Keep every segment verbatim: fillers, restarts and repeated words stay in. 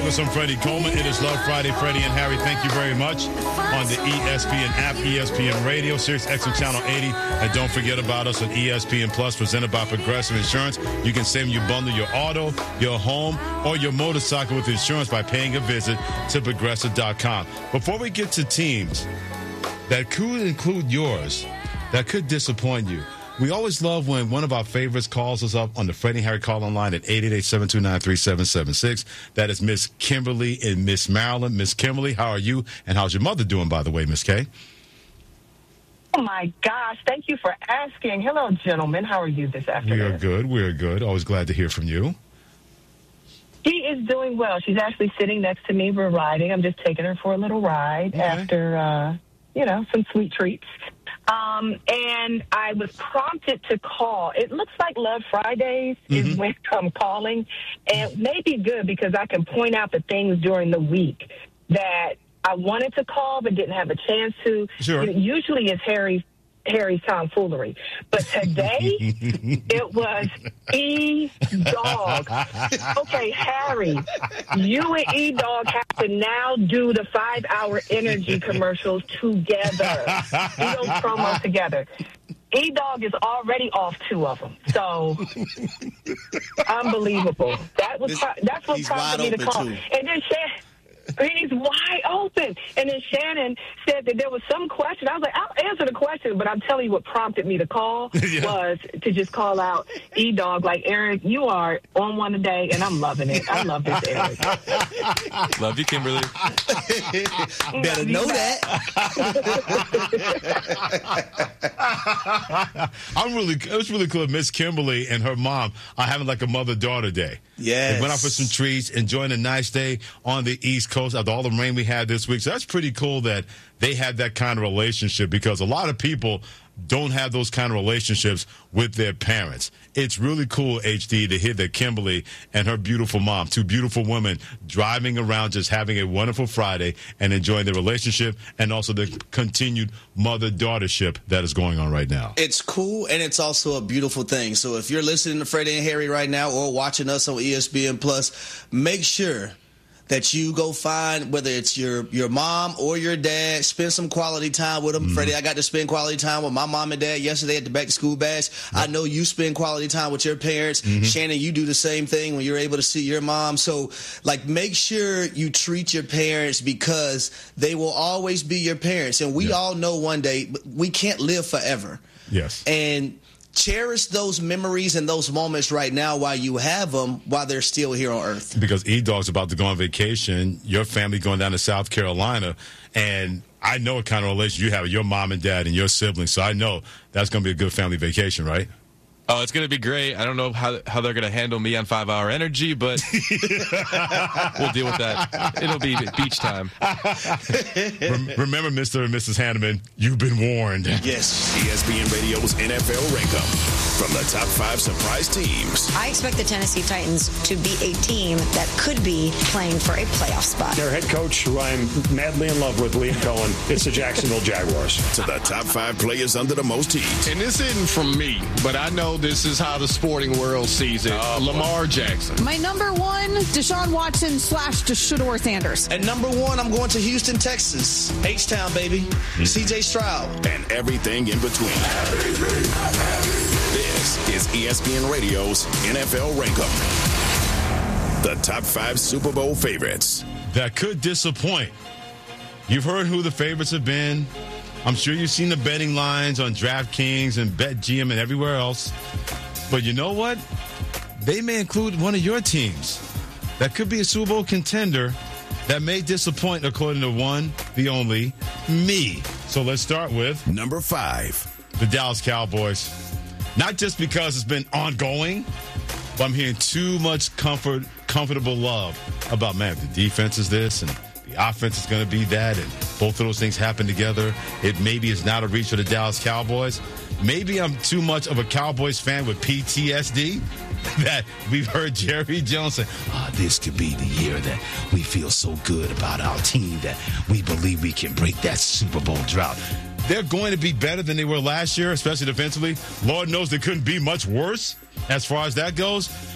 with some Freddie Coleman. It is Love Friday. Freddie and Harry, thank you very much. On the E S P N app, E S P N Radio, Sirius X M Channel eighty. And don't forget about us on E S P N Plus, presented by Progressive Insurance. You can save you bundle your auto, your home, or your motorcycle with insurance by paying a visit to Progressive dot com. Before we get to teams that could include yours, that could disappoint you, we always love when one of our favorites calls us up on the Freddie and Harry call-in line at eight eight eight, seven two nine, three seven seven six. That is Miss Kimberly in Miss Maryland. Miss Kimberly, how are you? And how's your mother doing, by the way, Miss K? Oh, my gosh. Thank you for asking. Hello, gentlemen. How are you this afternoon? We are good. We are good. Always glad to hear from you. She is doing well. She's actually sitting next to me. We're riding. I'm just taking her for a little ride okay. after, uh, you know, some sweet treats. Um, and I was prompted to call. It looks like Love Fridays mm-hmm. is when I'm calling. And it may be good because I can point out the things during the week that I wanted to call but didn't have a chance to. Sure. You know, usually it's Harry. Harry's tomfoolery. But today, it was E-Dog. Okay, Harry, you and E-Dog have to now do the five-hour energy commercials together. Do those promos together. E-Dog is already off two of them. So, unbelievable. That was That's what prompted me to call. Too. And then Shannon, he's wide open. And then Shannon said that there was some question. I was like, I'll answer the question, but I'm telling you what prompted me to call yeah. was to just call out E-Dog. Like, Eric, you are on one today, and I'm loving it. I love this, Eric. Love you, Kimberly. Better love know that. I'm really, it was really cool. Miss Kimberly and her mom are having like a mother-daughter day. Yes. They went out for some treats, enjoying a nice day on the East Coast after all the rain we had this week. So that's pretty cool that they had that kind of relationship because a lot of people don't have those kind of relationships with their parents. It's really cool, H D, to hear that Kimberly and her beautiful mom, two beautiful women, driving around just having a wonderful Friday and enjoying their relationship and also the continued mother-daughtership that is going on right now. It's cool, and it's also a beautiful thing. So if you're listening to Freddie and Harry right now or watching us on E S P N Plus, make sure that you go find, whether it's your, your mom or your dad, spend some quality time with them. Mm-hmm. Freddie, I got to spend quality time with my mom and dad yesterday at the back-to-school bash. Yep. I know you spend quality time with your parents. Mm-hmm. Shannon, you do the same thing when you're able to see your mom. So, like, make sure you treat your parents because they will always be your parents. And we yep. all know one day we can't live forever. Yes. And cherish those memories and those moments right now while you have them, while they're still here on Earth. Because E-Dog's about to go on vacation, your family going down to South Carolina, and I know what kind of relation you have with your mom and dad and your siblings, so I know that's going to be a good family vacation, right? Oh, it's going to be great. I don't know how how they're going to handle me on five-hour energy, but we'll deal with that. It'll be beach time. Remember, Mister and Missus Hanneman, you've been warned. Yes. E S P N Radio's N F L Rank-Up from the top five surprise teams. I expect the Tennessee Titans to be a team that could be playing for a playoff spot. Their head coach, who I'm madly in love with, Liam Cohen, it's the Jacksonville Jaguars. To the top five players under the most heat. And this isn't from me, but I know this is how the sporting world sees it. Oh, Lamar Jackson. My number one, Deshaun Watson slash Shedeur Sanders. At number one, I'm going to Houston, Texas. H-Town, baby. Mm-hmm. C J Stroud. And everything in between. This is E S P N Radio's N F L Rank-Up. The top five Super Bowl favorites. That could disappoint. You've heard who the favorites have been. I'm sure you've seen the betting lines on DraftKings and BetMGM and everywhere else. But you know what? They may include one of your teams. That could be a Super Bowl contender that may disappoint, according to one, the only, me. So let's start with number five. The Dallas Cowboys. Not just because it's been ongoing, but I'm hearing too much comfort, comfortable love about, man, the defense is this and the offense is going to be that, and both of those things happen together. It maybe is not a reach for the Dallas Cowboys. Maybe I'm too much of a Cowboys fan with P T S D that we've heard Jerry Jones say, oh, this could be the year that we feel so good about our team that we believe we can break that Super Bowl drought. They're going to be better than they were last year, especially defensively. Lord knows they couldn't be much worse as far as that goes.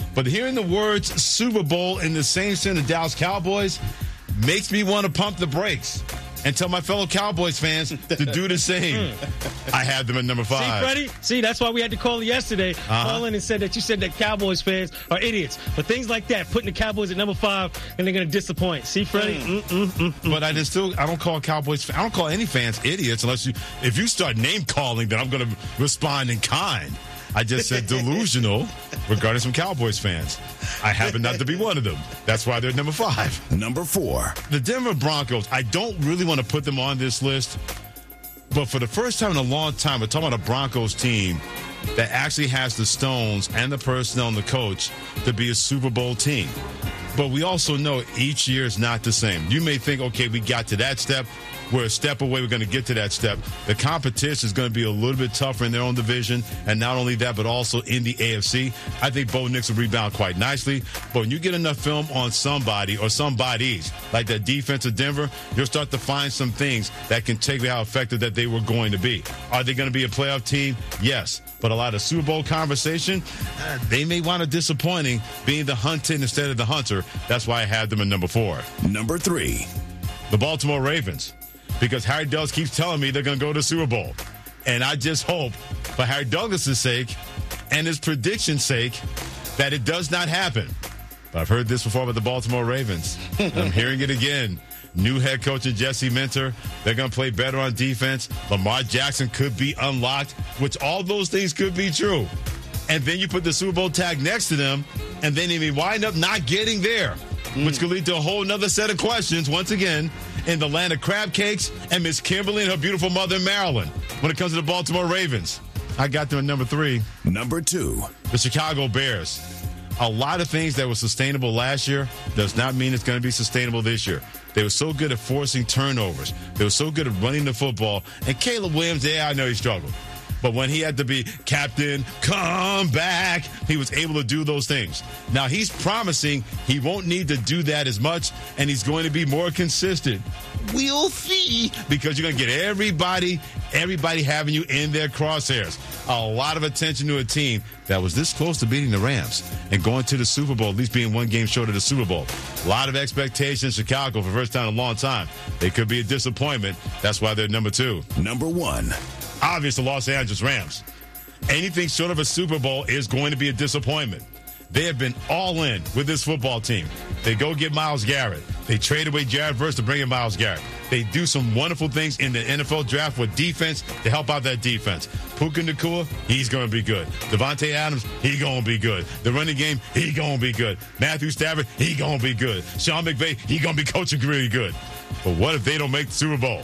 But hearing the words Super Bowl in the same sentence, Dallas Cowboys, makes me want to pump the brakes and tell my fellow Cowboys fans to do the same. I had them at number five. See, Freddie? See, that's why we had to call yesterday. Uh-huh. Call in and said that you said that Cowboys fans are idiots. But things like that, putting the Cowboys at number five, and they're going to disappoint. See, Freddie? Mm. Mm, mm, mm, but I just still, I don't call Cowboys, I don't call any fans idiots unless you, if you start name calling, then I'm going to respond in kind. I just said delusional regarding some Cowboys fans. I happen not to be one of them. That's why they're number five. Number four. The Denver Broncos. I don't really want to put them on this list, but for the first time in a long time, we're talking about a Broncos team that actually has the stones and the personnel and the coach to be a Super Bowl team. But we also know each year is not the same. You may think, okay, we got to that step. We're a step away. We're going to get to that step. The competition is going to be a little bit tougher in their own division. And not only that, but also in the A F C. I think Bo Nix will rebound quite nicely. But when you get enough film on somebody or somebodies, like that defense of Denver, you'll start to find some things that can take how effective that they were going to be. Are they going to be a playoff team? Yes. But a lot of Super Bowl conversation, uh, they may wind up disappointing being the hunted instead of the hunter. That's why I had them in number four. Number three. The Baltimore Ravens. Because Harry Douglas keeps telling me they're going to go to the Super Bowl. And I just hope, for Harry Douglas' sake and his prediction's sake, that it does not happen. But I've heard this before about the Baltimore Ravens. I'm hearing it again. New head coach Jesse Minter. They're going to play better on defense. Lamar Jackson could be unlocked, which all those things could be true. And then you put the Super Bowl tag next to them, and then they may wind up not getting there, mm. which could lead to a whole nother set of questions, once again, in the land of crab cakes and Miss Kimberly and her beautiful mother in Maryland when it comes to the Baltimore Ravens. I got them at number three. Number two. The Chicago Bears. A lot of things that were sustainable last year does not mean it's going to be sustainable this year. They were so good at forcing turnovers. They were so good at running the football. And Caleb Williams, yeah, I know he struggled. But when he had to be captain, come back, he was able to do those things. Now, he's promising he won't need to do that as much, and he's going to be more consistent. We'll see. Because you're going to get everybody, everybody having you in their crosshairs. A lot of attention to a team that was this close to beating the Rams and going to the Super Bowl, at least being one game short of the Super Bowl. A lot of expectations in Chicago for the first time in a long time. They could be a disappointment. That's why they're number two. Number one. Obvious, the Los Angeles Rams. Anything short of a Super Bowl is going to be a disappointment. They have been all in with this football team. They go get Myles Garrett. They trade away Jared Verse to bring in Myles Garrett. They do some wonderful things in the N F L draft with defense to help out that defense. Puka Nacua, he's going to be good. Devontae Adams, he going to be good. The running game, he going to be good. Matthew Stafford, he going to be good. Sean McVay, he going to be coaching really good. But what if they don't make the Super Bowl?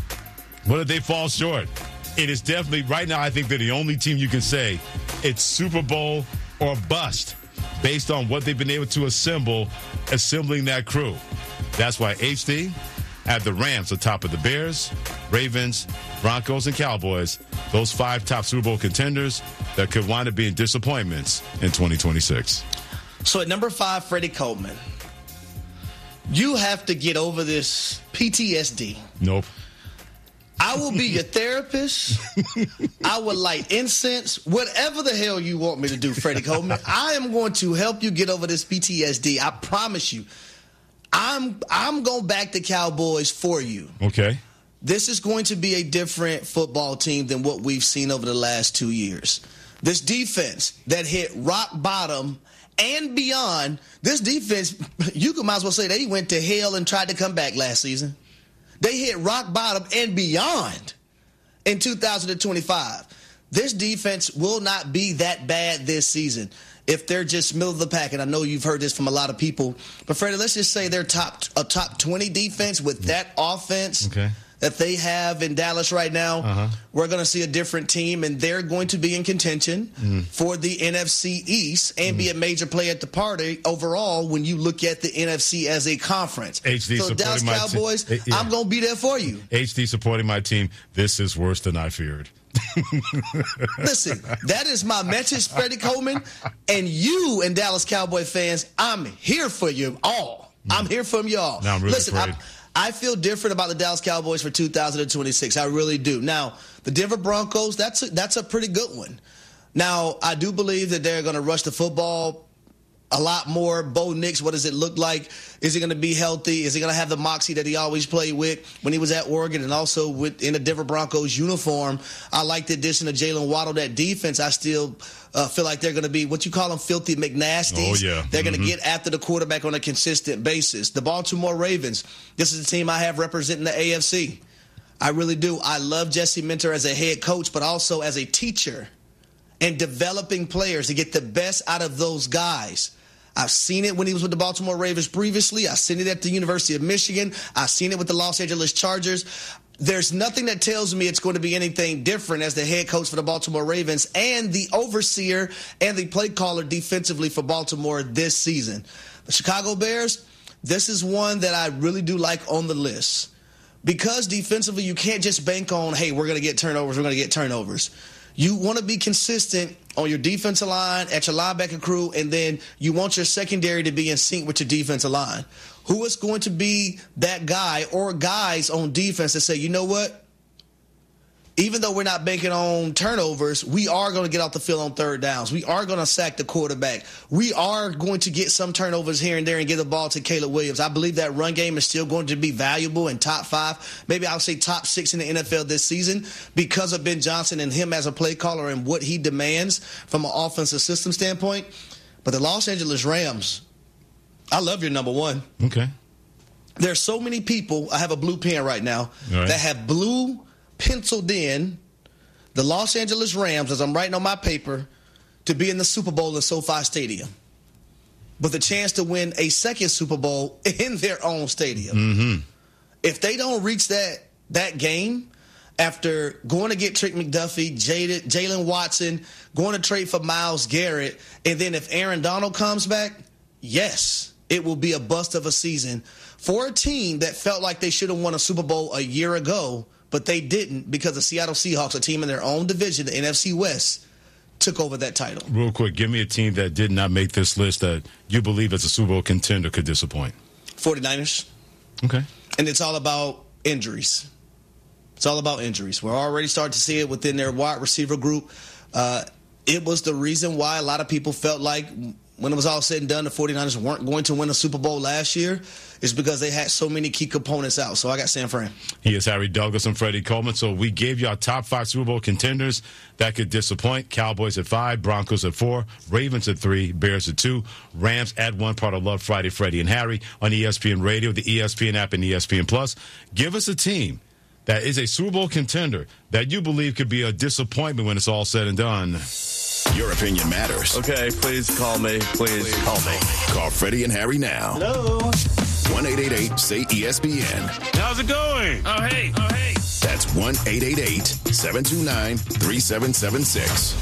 What if they fall short? It is definitely, right now, I think they're the only team you can say it's Super Bowl or bust based on what they've been able to assemble, assembling that crew. That's why H D had the Rams atop of the Bears, Ravens, Broncos, and Cowboys, those five top Super Bowl contenders that could wind up being disappointments in twenty twenty-six. So at number five, Freddie Coleman, you have to get over this P T S D. Nope. I will be your therapist. I will light incense. Whatever the hell you want me to do, Freddie Coleman, I am going to help you get over this P T S D. I promise you. I'm I'm going back to Cowboys for you. Okay. This is going to be a different football team than what we've seen over the last two years. This defense that hit rock bottom and beyond, this defense, you could might as well say they went to hell and tried to come back last season. They hit rock bottom and beyond in two thousand twenty-five. This defense will not be that bad this season if they're just middle of the pack. And I know you've heard this from a lot of people. But, Freddie, let's just say they're top a top twenty defense with that offense okay. that they have in Dallas right now. Uh-huh. We're going to see a different team, and they're going to be in contention mm. for the N F C East and mm. be a major player at the party overall when you look at the N F C as a conference. H D so Dallas Cowboys, te- yeah. I'm going to be there for you. H D supporting my team. This is worse than I feared. Listen, that is my message, Freddie Coleman. And you and Dallas Cowboy fans, I'm here for you all. Mm. I'm here for you all. Now I'm really Listen, afraid. I, I feel different about the Dallas Cowboys for two thousand twenty-six. I really do. Now, the Denver Broncos, that's a, that's a pretty good one. Now, I do believe that they're going to rush the football a lot more. Bo Nix, what does it look like? Is he going to be healthy? Is he going to have the moxie that he always played with when he was at Oregon and also with in the Denver Broncos uniform? I like the addition of Jalen Waddle. That defense, I still uh, feel like they're going to be what you call them filthy McNasties. Oh, yeah. They're going to Mm-hmm. get after the quarterback on a consistent basis. The Baltimore Ravens, this is the team I have representing the A F C. I really do. I love Jesse Minter as a head coach, but also as a teacher and developing players to get the best out of those guys. I've seen it when he was with the Baltimore Ravens previously. I've seen it at the University of Michigan. I've seen it with the Los Angeles Chargers. There's nothing that tells me it's going to be anything different as the head coach for the Baltimore Ravens and the overseer and the play caller defensively for Baltimore this season. The Chicago Bears, this is one that I really do like on the list. Because defensively, you can't just bank on, hey, we're going to get turnovers, we're going to get turnovers. You want to be consistent on your defensive line, at your linebacker crew, and then you want your secondary to be in sync with your defensive line. Who is going to be that guy or guys on defense that say, you know what? Even though we're not banking on turnovers, we are going to get off the field on third downs. We are going to sack the quarterback. We are going to get some turnovers here and there and get the ball to Caleb Williams. I believe that run game is still going to be valuable in top five. Maybe I'll say top six in the N F L this season because of Ben Johnson and him as a play caller and what he demands from an offensive system standpoint. But the Los Angeles Rams, I love your number one. Okay. There's so many people, I have a blue pen right now, right. that have blue penciled in the Los Angeles Rams, as I'm writing on my paper, to be in the Super Bowl in SoFi Stadium with a chance to win a second Super Bowl in their own stadium. Mm-hmm. If they don't reach that that game after going to get Trick McDuffie, Jalen Watson, going to trade for Myles Garrett, and then if Aaron Donald comes back, yes, it will be a bust of a season for a team that felt like they should have won a Super Bowl a year ago, but they didn't because the Seattle Seahawks, a team in their own division, the N F C West, took over that title. Real quick, give me a team that did not make this list that you believe as a Super Bowl contender could disappoint. forty-niners. Okay. And it's all about injuries. It's all about injuries. We're already starting to see it within their wide receiver group. Uh, it was the reason why a lot of people felt like when it was all said and done, the forty-niners weren't going to win a Super Bowl last year, is because they had so many key components out. So I got San Fran. He is Harry Douglas and Freddie Coleman. So we gave you our top five Super Bowl contenders that could disappoint. Cowboys at five, Broncos at four, Ravens at three, Bears at two, Rams at one, part of Love Friday, Freddie and Harry on E S P N Radio, the E S P N app, and E S P N Plus. Give us a team that is a Super Bowl contender that you believe could be a disappointment when it's all said and done. Your opinion matters. Okay, please call me. Please, please call me. Call Freddie and Harry now. Hello. one eight eight eight say E S P N. How's it going? Oh, hey. Oh, hey. That's one eight eight eight, seven two nine, three seven seven six.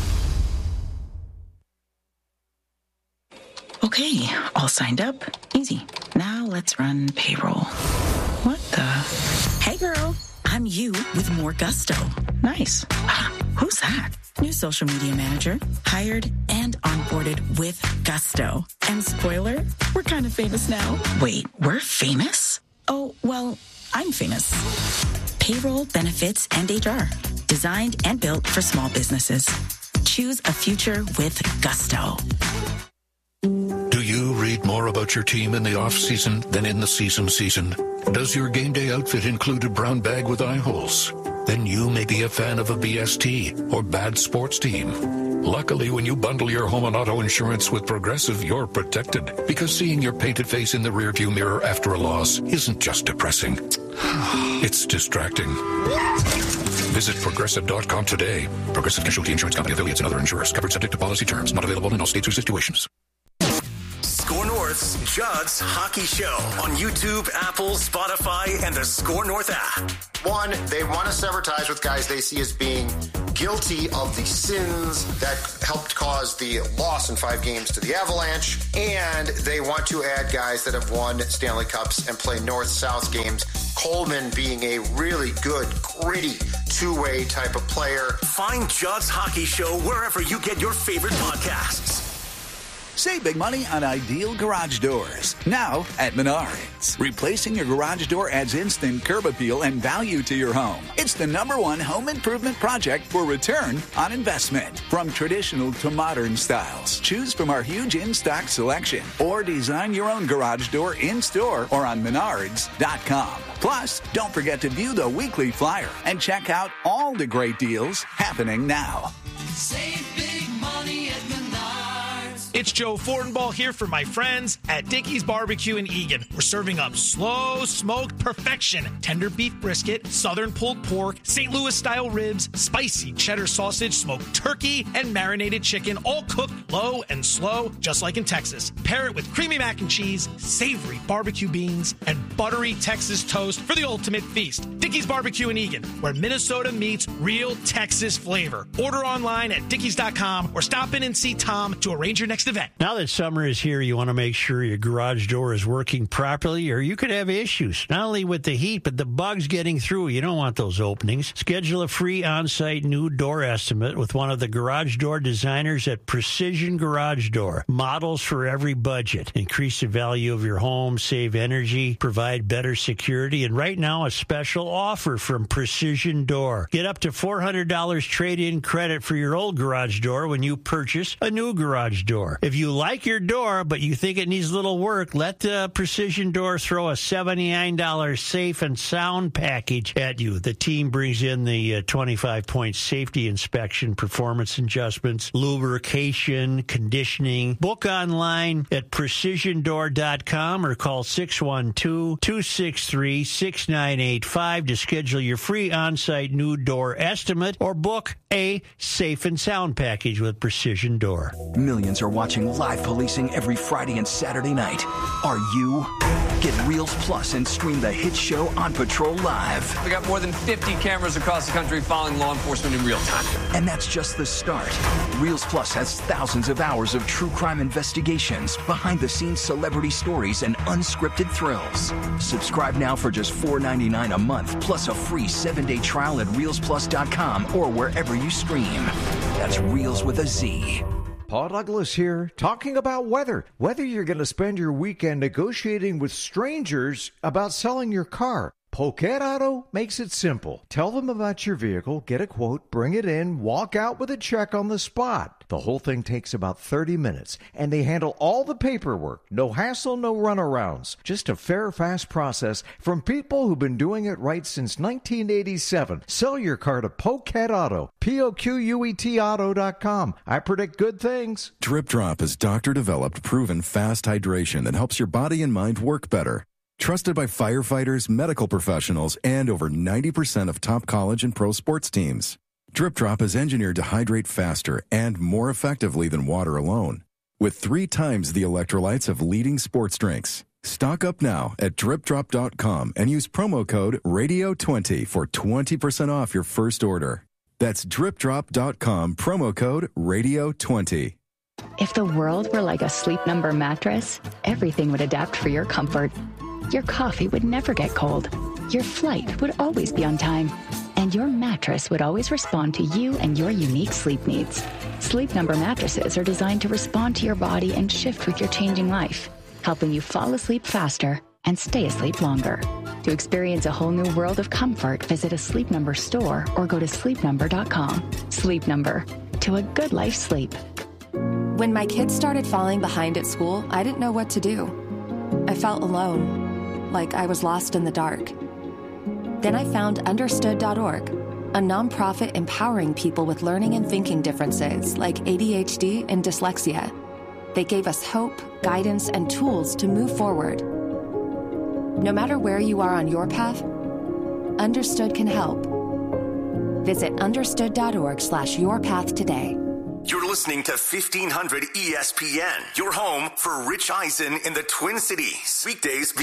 Okay, all signed up. Easy. Now let's run payroll. What the? Hey, girl. I'm you with more gusto. Nice. Ah, who's that? New social media manager. Hired and onboarded with gusto. And spoiler, we're kind of famous now. Wait, we're famous? Oh, well, I'm famous. Payroll, benefits, and H R. Designed and built for small businesses. Choose a future with gusto. Do you read more about your team in the off-season than in the season season? Does your game day outfit include a brown bag with eye holes? Then you may be a fan of a B S T or bad sports team. Luckily, when you bundle your home and auto insurance with Progressive, you're protected. Because seeing your painted face in the rearview mirror after a loss isn't just depressing. It's distracting. Visit Progressive dot com today. Progressive Casualty Insurance Company, affiliates, and other insurers. Covered subject to policy terms. Not available in all states or situations. Score North's Judd's Hockey Show on YouTube, Apple, Spotify, and the Score North app. One, they want to sever ties with guys they see as being guilty of the sins that helped cause the loss in five games to the Avalanche, and they want to add guys that have won Stanley Cups and play North-South games. Coleman being a really good, gritty, two-way type of player. Find Judd's Hockey Show wherever you get your favorite podcasts. Save big money on ideal garage doors. Now at Menards. Replacing your garage door adds instant curb appeal and value to your home. It's the number one home improvement project for return on investment. From traditional to modern styles, choose from our huge in-stock selection or design your own garage door in-store or on menards dot com. Plus, don't forget to view the weekly flyer and check out all the great deals happening now. Save big money at Menards. It's Joe Fortenbaugh here for my friends at Dickey's Barbecue in Eagan. We're serving up slow smoked perfection, tender beef brisket, southern pulled pork, Saint Louis style ribs, spicy cheddar sausage, smoked turkey, and marinated chicken, all cooked low and slow, just like in Texas. Pair it with creamy mac and cheese, savory barbecue beans, and buttery Texas toast for the ultimate feast. Dickey's Barbecue in Eagan, where Minnesota meets real Texas flavor. Order online at dickeys dot com or stop in and see Tom to arrange your next event. Now that summer is here, you want to make sure your garage door is working properly, or you could have issues, not only with the heat, but the bugs getting through. You don't want those openings. Schedule a free on-site new door estimate with one of the garage door designers at Precision Garage Door. Models for every budget. Increase the value of your home, save energy, provide better security, and right now a special offer from Precision Door. Get up to four hundred dollars trade-in credit for your old garage door when you purchase a new garage door. If you like your door, but you think it needs a little work, let uh, Precision Door throw a seventy-nine dollars safe and sound package at you. The team brings in the uh, twenty-five point safety inspection, performance adjustments, lubrication, conditioning. Book online at precision door dot com or call six one two, two six three, six nine eight five to schedule your free on-site new door estimate or book a safe and sound package with Precision Door. Millions are watching live policing every Friday and Saturday night. Are you? Get Reels Plus and stream the hit show On Patrol Live. We got more than fifty cameras across the country following law enforcement in real time. And that's just the start. Reels Plus has thousands of hours of true crime investigations, behind-the-scenes celebrity stories, and unscripted thrills. Subscribe now for just four ninety-nine a month, plus a free seven-day trial at reels plus dot com or wherever you stream. That's Reels with a Z. Paul Douglas here, talking about weather. Whether you're going to spend your weekend negotiating with strangers about selling your car, Poquet Auto makes it simple. Tell them about your vehicle, get a quote, bring it in, walk out with a check on the spot. The whole thing takes about thirty minutes, and they handle all the paperwork. No hassle, no runarounds. Just a fair, fast process from people who've been doing it right since nineteen eighty-seven. Sell your car to Poquet Auto, P O Q U E T auto dot com. I predict good things. Drip Drop is doctor-developed, proven fast hydration that helps your body and mind work better. Trusted by firefighters, medical professionals, and over ninety percent of top college and pro sports teams. Drip Drop is engineered to hydrate faster and more effectively than water alone, with three times the electrolytes of leading sports drinks. Stock up now at drip drop dot com and use promo code radio twenty for twenty percent off your first order. That's drip drop dot com, promo code radio twenty. If the world were like a Sleep Number mattress, everything would adapt for your comfort. Your coffee would never get cold. Your flight would always be on time. And your mattress would always respond to you and your unique sleep needs. Sleep Number mattresses are designed to respond to your body and shift with your changing life, helping you fall asleep faster and stay asleep longer. To experience a whole new world of comfort, visit a Sleep Number store or go to sleep number dot com. Sleep Number. To a good life sleep. When my kids started falling behind at school, I didn't know what to do. I felt alone, like I was lost in the dark. Then I found understood dot org, a nonprofit empowering people with learning and thinking differences like A D H D and dyslexia. They gave us hope, guidance, and tools to move forward. No matter where you are on your path, Understood can help. Visit understood dot org slash your path today. You're listening to fifteen hundred E S P N, your home for Rich Eisen in the Twin Cities. Weekdays